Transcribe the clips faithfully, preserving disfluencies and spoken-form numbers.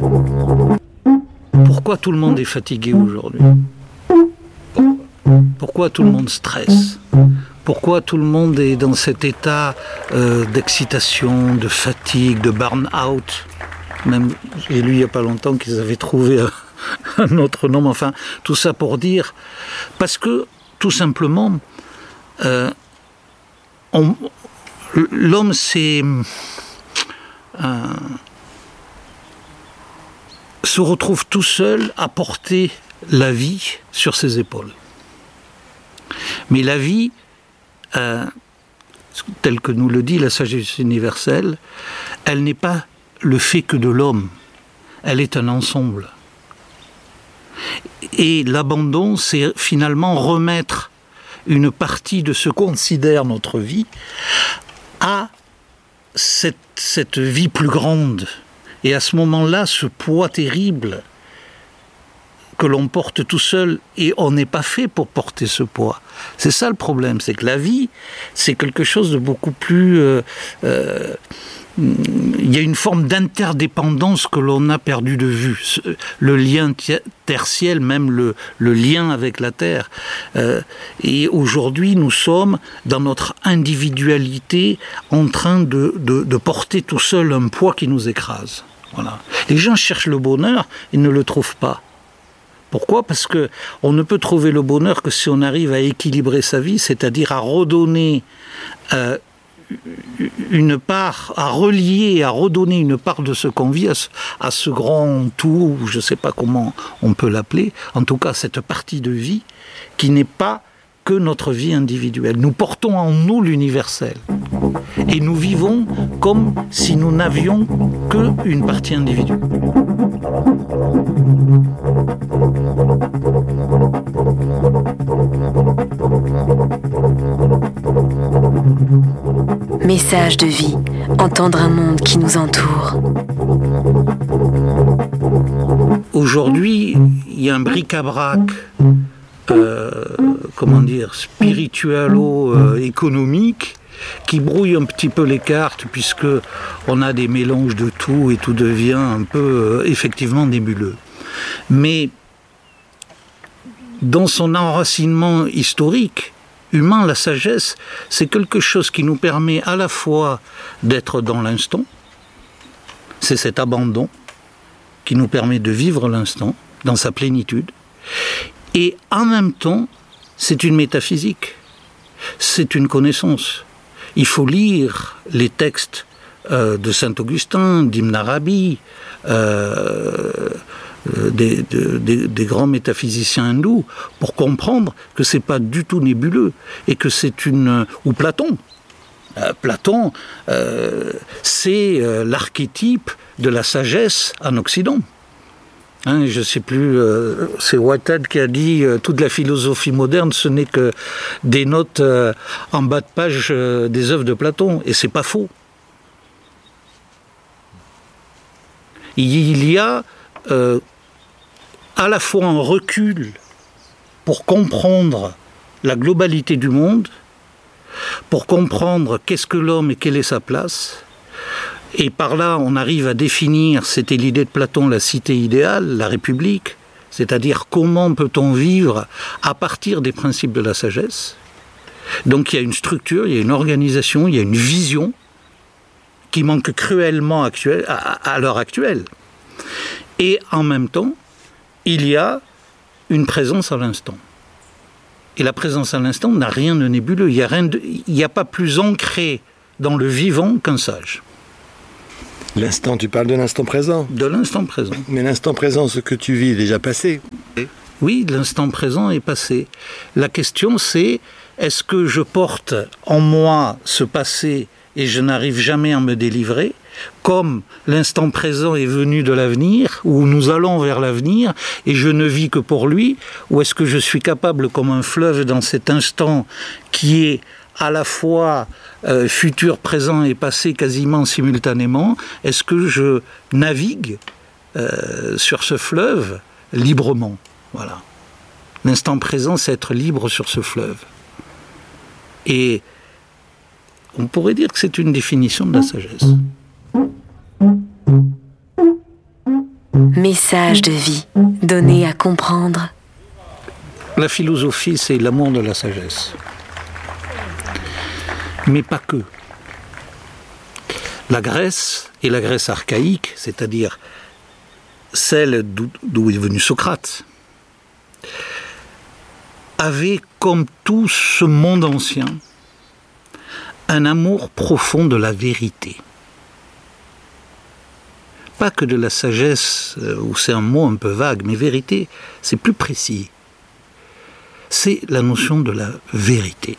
Pourquoi tout le monde est fatigué aujourd'hui ? Pourquoi ? Pourquoi tout le monde stresse ? Pourquoi tout le monde est dans cet état euh, d'excitation, de fatigue, de burn-out ? Même, j'ai lu il n'y a pas longtemps qu'ils avaient trouvé un, un autre nom. Enfin, tout ça pour dire... Parce que, tout simplement, euh, on, l'homme c'est... Euh, se retrouve tout seul à porter la vie sur ses épaules. Mais la vie, euh, telle que nous le dit la sagesse universelle, elle n'est pas le fait que de l'homme, elle est un ensemble. Et l'abandon, c'est finalement remettre une partie de ce qu'on considère notre vie à cette, cette vie plus grande. Et à ce moment-là, ce poids terrible que l'on porte tout seul, et on n'est pas fait pour porter ce poids. C'est ça le problème, c'est que la vie, c'est quelque chose de beaucoup plus... Euh, euh, il y a une forme d'interdépendance que l'on a perdu de vue. Le lien tertiel, même le, le lien avec la Terre. Euh, et aujourd'hui, nous sommes, dans notre individualité, en train de, de, de porter tout seul un poids qui nous écrase. Voilà. Les gens cherchent le bonheur et ne le trouvent pas. Pourquoi ? Parce que on ne peut trouver le bonheur que si on arrive à équilibrer sa vie, c'est-à-dire à redonner euh, une part, à relier, à redonner une part de ce qu'on vit à ce, à ce grand tout, je ne sais pas comment on peut l'appeler, en tout cas cette partie de vie qui n'est pas que notre vie individuelle. Nous portons en nous l'universel. Et nous vivons comme si nous n'avions qu'une partie individuelle. Message de vie, entendre un monde qui nous entoure. Aujourd'hui, il y a un bric-à-brac euh, comment dire, spiritualo-économique qui brouille un petit peu les cartes, puisque on a des mélanges de tout et tout devient un peu euh, effectivement nébuleux. Mais dans son enracinement historique, humain, la sagesse, c'est quelque chose qui nous permet à la fois d'être dans l'instant, c'est cet abandon qui nous permet de vivre l'instant dans sa plénitude, et en même temps, c'est une métaphysique, c'est une connaissance. Il faut lire les textes euh, de Saint-Augustin, d'Ibn Arabi, euh, des, des, des grands métaphysiciens hindous, pour comprendre que c'est pas du tout nébuleux, et que c'est une... ou Platon. Euh, Platon, euh, c'est euh, l'archétype de la sagesse en Occident. Hein, je ne sais plus, euh, c'est Whitehead qui a dit euh, toute la philosophie moderne, ce n'est que des notes euh, en bas de page euh, des œuvres de Platon, et c'est pas faux. Il y a euh, à la fois un recul pour comprendre la globalité du monde, pour comprendre qu'est-ce que l'homme et quelle est sa place. Et par là, on arrive à définir, c'était l'idée de Platon, la cité idéale, la République, c'est-à-dire comment peut-on vivre à partir des principes de la sagesse. Donc il y a une structure, il y a une organisation, il y a une vision qui manque cruellement actuelle, à, à l'heure actuelle. Et en même temps, il y a une présence à l'instant. Et la présence à l'instant n'a rien de nébuleux, il n'y a, rien de, il n'y a pas plus ancré dans le vivant qu'un sage. L'instant, tu parles de l'instant présent. De l'instant présent. Mais l'instant présent, ce que tu vis, est déjà passé. Oui, l'instant présent est passé. La question, c'est, est-ce que je porte en moi ce passé et je n'arrive jamais à me délivrer, comme l'instant présent est venu de l'avenir, où nous allons vers l'avenir, et je ne vis que pour lui, ou est-ce que je suis capable, comme un fleuve dans cet instant qui est à la fois euh, futur, présent et passé quasiment simultanément, est-ce que je navigue euh, sur ce fleuve librement ? Voilà. L'instant présent, c'est être libre sur ce fleuve. Et on pourrait dire que c'est une définition de la sagesse. Message de vie, donné à comprendre. La philosophie, c'est l'amour de la sagesse. Mais pas que. La Grèce, et la Grèce archaïque, c'est-à-dire celle d'où, d'où est venu Socrate, avait, comme tout ce monde ancien, un amour profond de la vérité. Pas que de la sagesse, où c'est un mot un peu vague, mais vérité, c'est plus précis. C'est la notion de la vérité.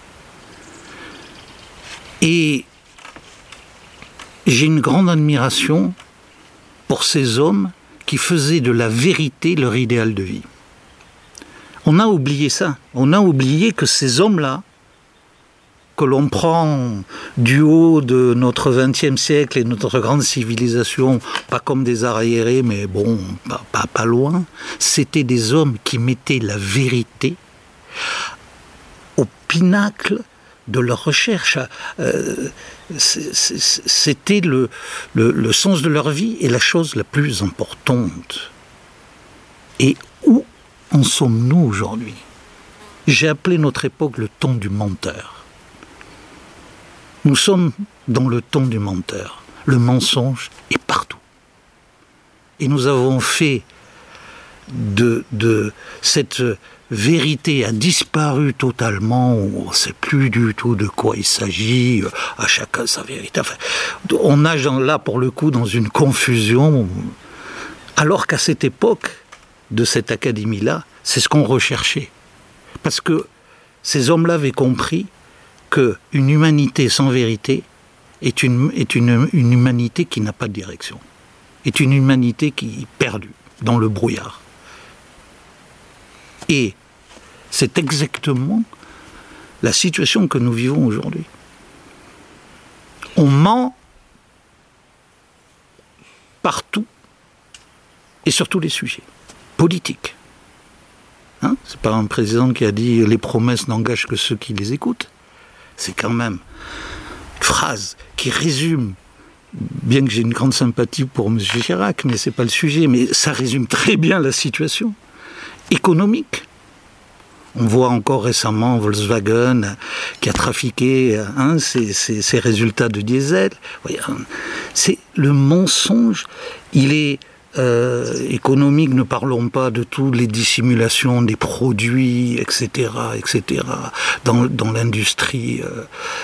Et j'ai une grande admiration pour ces hommes qui faisaient de la vérité leur idéal de vie. On a oublié ça. On a oublié que ces hommes-là, que l'on prend du haut de notre vingtième siècle et notre grande civilisation, pas comme des arriérés, mais bon, pas, pas, pas loin, c'était des hommes qui mettaient la vérité au pinacle de leur recherche. Euh, c'était le, le, le sens de leur vie et la chose la plus importante. Et où en sommes-nous aujourd'hui? J'ai appelé notre époque le temps du menteur. Nous sommes dans le temps du menteur. Le mensonge est partout. Et nous avons fait de, de cette vérité a disparu totalement, on ne sait plus du tout de quoi il s'agit, à chacun sa vérité. Enfin, on nage là, pour le coup, dans une confusion, alors qu'à cette époque de cette académie-là, c'est ce qu'on recherchait. Parce que ces hommes-là avaient compris qu'une humanité sans vérité est, une, est une, une humanité qui n'a pas de direction, est une humanité qui est perdue dans le brouillard. Et c'est exactement la situation que nous vivons aujourd'hui. On ment partout et sur tous les sujets politiques. Hein, c'est pas un président qui a dit « les promesses n'engagent que ceux qui les écoutent ». C'est quand même une phrase qui résume, bien que j'ai une grande sympathie pour M. Chirac, mais c'est pas le sujet, mais ça résume très bien la situation économique. On voit encore récemment Volkswagen qui a trafiqué hein, ses, ses, ses résultats de diesel. C'est le mensonge, il est euh, économique, ne parlons pas de toutes les dissimulations des produits, et cetera, et cetera, dans, dans l'industrie, euh,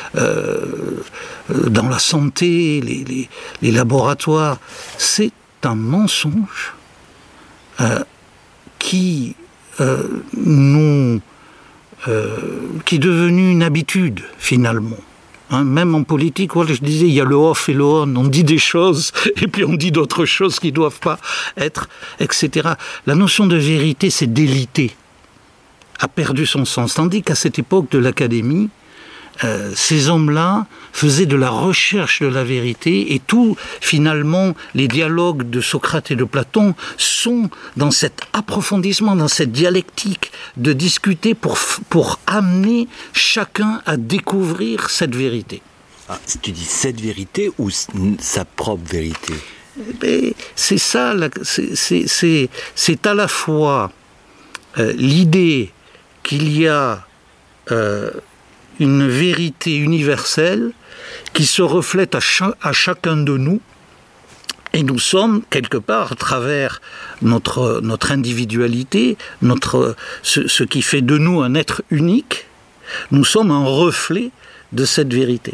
euh, dans la santé, les, les, les laboratoires. C'est un mensonge euh, qui euh, nous, euh, qui est devenu une habitude finalement. Hein, même en politique, voilà, je disais, il y a le off et le on. On dit des choses et puis on dit d'autres choses qui ne doivent pas être, et cetera. La notion de vérité, c'est délité, a perdu son sens. Tandis qu'à cette époque de l'académie, euh, ces hommes-là faisaient de la recherche de la vérité et tout, finalement, les dialogues de Socrate et de Platon sont dans cet approfondissement, dans cette dialectique de discuter pour, pour amener chacun à découvrir cette vérité. Ah, tu dis cette vérité ou sa propre vérité? Mais c'est ça, c'est, c'est, c'est, c'est à la fois euh, l'idée qu'il y a euh, une vérité universelle qui se reflète à, cha- à chacun de nous, et nous sommes, quelque part, à travers notre, notre individualité, notre, ce, ce qui fait de nous un être unique, nous sommes un reflet de cette vérité.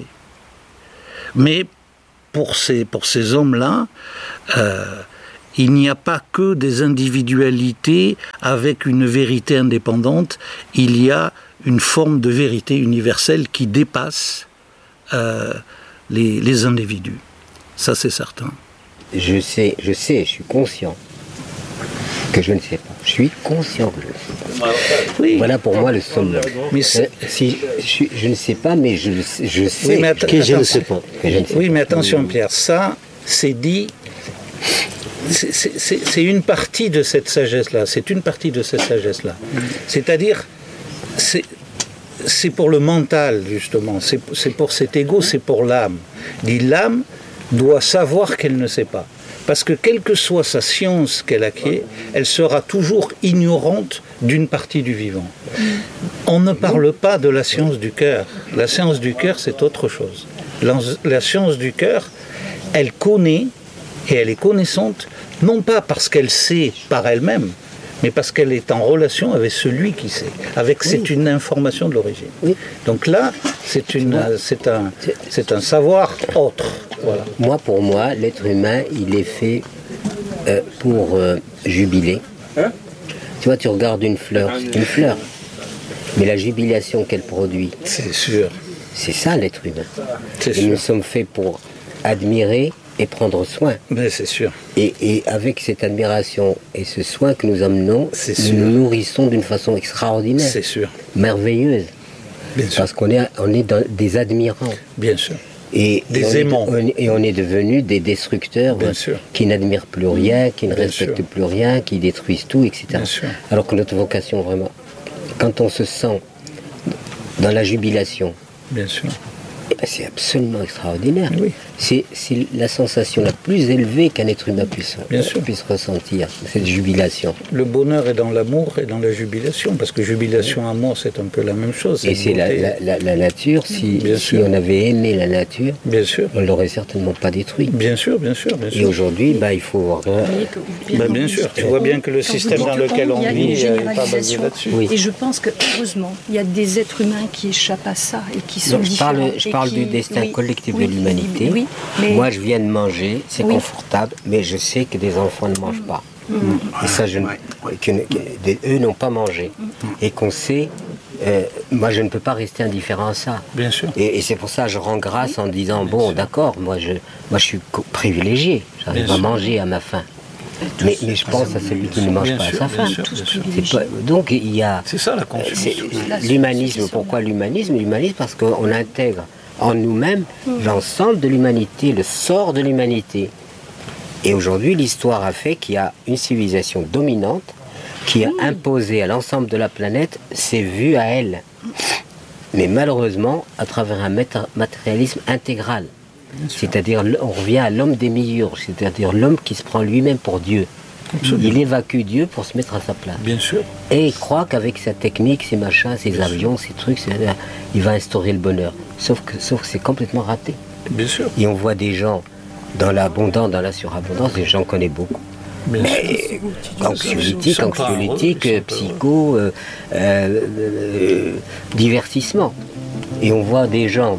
Mais pour ces, pour ces hommes-là, euh, il n'y a pas que des individualités avec une vérité indépendante, il y a une forme de vérité universelle qui dépasse euh, les, les individus. Ça, c'est certain. Je sais, je sais, je suis conscient que je ne sais pas. Je suis conscient que je ne sais pas. Oui. Voilà pour moi le summum. Mais si, je, je ne sais pas, mais je, je sais oui, mais att- que je ne sais pas. Que je ne sais oui, pas. mais attention, Pierre, ça, c'est dit... C'est, c'est, c'est une partie de cette sagesse-là. C'est une partie de cette sagesse-là. C'est-à-dire... C'est, c'est pour le mental, justement. C'est, c'est pour cet ego, c'est pour l'âme. Dit l'âme doit savoir qu'elle ne sait pas. Parce que quelle que soit sa science qu'elle acquiert, elle sera toujours ignorante d'une partie du vivant. On ne parle pas de la science du cœur. La science du cœur, c'est autre chose. La, la science du cœur, elle connaît, et elle est connaissante, non pas parce qu'elle sait par elle-même, mais parce qu'elle est en relation avec celui qui sait. Avec, oui. C'est une information de l'origine. Oui. Donc là, c'est, une, c'est, un, c'est un savoir autre. Voilà. Moi, pour moi, l'être humain, il est fait euh, pour euh, jubiler. Hein? Tu vois, tu regardes une fleur, c'est une fleur. Mais la jubilation qu'elle produit, c'est sûr. C'est ça l'être humain. C'est et sûr. Nous sommes faits pour admirer et prendre soin. Mais c'est sûr. Et, et avec cette admiration et ce soin que nous emmenons, c'est nous sûr. nous nourrissons d'une façon extraordinaire. C'est sûr. Merveilleuse. Bien sûr. Parce qu'on est, on est dans des admirants. Bien sûr. Et, des et aimants. On est, et on est devenus des destructeurs Bien sûr. qui n'admirent plus rien, qui ne Bien respectent sûr. plus rien, qui détruisent tout, et cetera. Bien sûr. Alors que notre vocation, vraiment, quand on se sent dans la jubilation, bien sûr. Eh ben c'est absolument extraordinaire. Oui. C'est, c'est la sensation la plus élevée qu'un être humain puisse, bien sûr. puisse ressentir, cette jubilation. Le bonheur est dans l'amour et dans la jubilation, parce que jubilation, amour, c'est un peu la même chose. Et c'est la, la, la, la nature, si, si on avait aimé la nature, bien sûr. On ne l'aurait certainement pas détruit. Bien sûr, bien sûr. Bien sûr. Et aujourd'hui, bah, il faut voir... Bah, bien sûr, tu vois bien que le système dans lequel on vit n'est pas basé là-dessus. Oui. Et je pense que, heureusement, il y a des êtres humains qui échappent à ça et qui sont Donc, je différents. Parle, je parle qui... du destin oui. collectif oui. de l'humanité. Oui. Mais... Moi, je viens de manger, c'est oui. confortable, mais je sais que des enfants ne mangent pas. Mmh. Et ça, je, que, que, eux n'ont pas mangé. Mmh. Et qu'on sait, euh, moi, je ne peux pas rester indifférent à ça. Bien sûr. Et, et c'est pour ça que je rends grâce en disant, bon, sûr. d'accord, moi je, moi, je suis privilégié, j'arrive bien à sûr. manger à ma faim. Mais, mais je pense à celui qui ne mange bien pas sûr, à sa faim. Sûr, pas, donc, il y a... C'est ça la confiance. L'humanisme, pourquoi l'humanisme L'humanisme parce qu'on intègre en nous-mêmes mmh. l'ensemble de l'humanité, le sort de l'humanité. Et aujourd'hui, l'histoire a fait qu'il y a une civilisation dominante qui a mmh. imposé à l'ensemble de la planète ses vues à elle. Mais malheureusement, à travers un matérialisme intégral. C'est-à-dire, on revient à l'homme des millions, c'est-à-dire l'homme qui se prend lui-même pour Dieu. Absolument. Il évacue Dieu pour se mettre à sa place. Bien sûr. Et il croit qu'avec sa technique, ses machins, ses Bien avions, sûr. ses trucs, il va instaurer le bonheur. Sauf que, sauf que c'est complètement raté. Bien sûr. Et on voit des gens dans l'abondance, dans la surabondance, et j'en connais beaucoup. Bien Mais, anxiolytique, anxiolytique, psycho, euh, euh, euh, divertissement. Et on voit des gens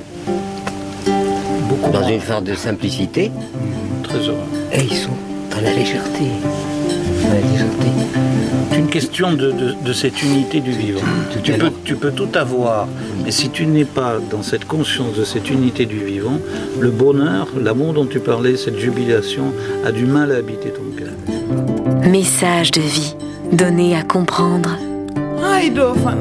beaucoup dans une forme de simplicité. Mmh, très heureux. Et ils sont dans la légèreté. Dans la légèreté. C'est une question de, de, de cette unité du vivant. Tu peux, tu peux tout avoir, mais si tu n'es pas dans cette conscience de cette unité du vivant, le bonheur, l'amour dont tu parlais, cette jubilation, a du mal à habiter ton cœur. Message de vie, donné à comprendre. Ai, Dofana.